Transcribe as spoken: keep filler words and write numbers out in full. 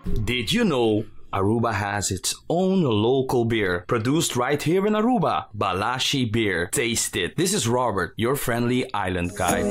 Did you know Aruba has its own local beer produced right here in Aruba? Balashi Beer. Taste it. This is Robert, your friendly island guide.